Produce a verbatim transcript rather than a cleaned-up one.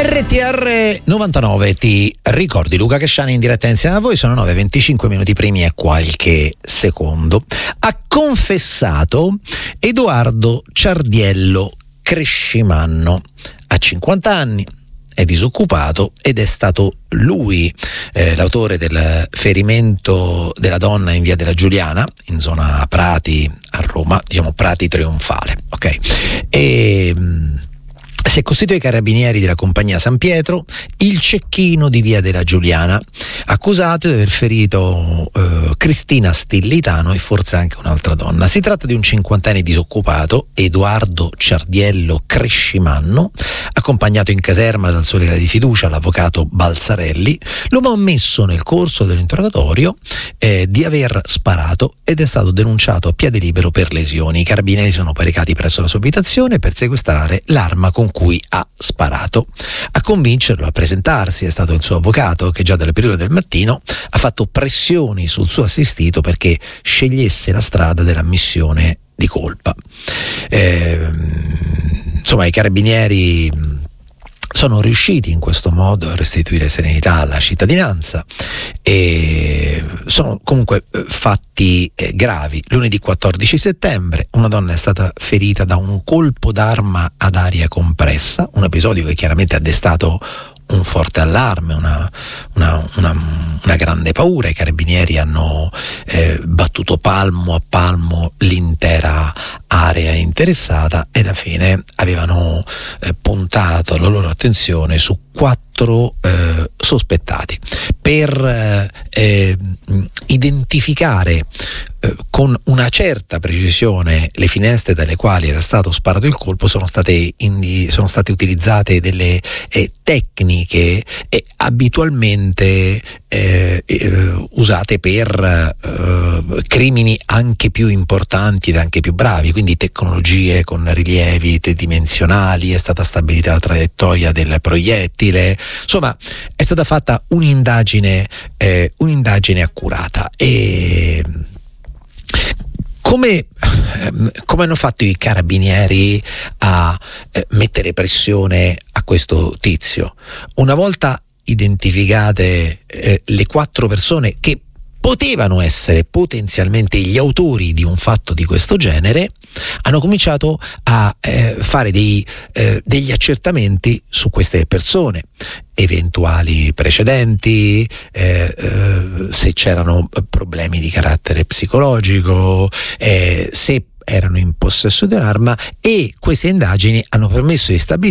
R T R novantanove, ti ricordi Luca Casciani in diretta insieme a voi, sono nove e venticinque minuti primi e qualche secondo. Ha confessato Edoardo Ciardiello Crescimanno, ha cinquanta anni, è disoccupato ed è stato lui eh, l'autore del ferimento della donna in via della Giuliana, in zona Prati a Roma, diciamo Prati Trionfale, ok? E si è costituito ai carabinieri della compagnia San Pietro il cecchino di via della Giuliana, accusato di aver ferito eh, Cristina Stillitano e forse anche un'altra donna. Si tratta di un cinquantenne disoccupato, Edoardo Ciardiello Crescimanno, accompagnato in caserma dal suo legale di fiducia, l'avvocato Balzarelli. L'uomo ha ammesso nel corso dell'interrogatorio eh, di aver sparato ed è stato denunciato a piede libero per lesioni. I carabinieri sono parecati presso la sua abitazione per sequestrare l'arma con cui ha sparato. A convincerlo a presentarsi è stato il suo avvocato, che già dalle prime del mattino ha fatto pressioni sul suo assistito perché scegliesse la strada dell'ammissione di colpa. Eh, insomma, i carabinieri sono riusciti in questo modo a restituire serenità alla cittadinanza e sono comunque fatti eh, gravi. Lunedì quattordici settembre una donna è stata ferita da un colpo d'arma ad aria compressa, un episodio che chiaramente ha destato un forte allarme, una, una, una, una grande paura. I carabinieri hanno eh, battuto palmo a palmo l'intera area interessata e alla fine avevano eh, puntato la loro attenzione su quattro eh, sospettati per eh, identificare eh, con una certa precisione le finestre dalle quali era stato sparato il colpo. Sono state, indi, sono state utilizzate delle eh, tecniche eh, abitualmente eh, eh, usate per eh, crimini anche più importanti ed anche più bravi, quindi tecnologie con rilievi tridimensionali, è stata stabilita la traiettoria del proiettile, insomma è stata fatta un'indagine eh, un'indagine accurata. E come, come hanno fatto i carabinieri a eh, mettere pressione a questo tizio? Una volta identificate eh, le quattro persone che potevano essere potenzialmente gli autori di un fatto di questo genere, hanno cominciato a eh, fare dei, eh, degli accertamenti su queste persone, eventuali precedenti, eh, eh, se c'erano problemi di carattere psicologico, eh, se erano in possesso di un'arma, e queste indagini hanno permesso di stabilire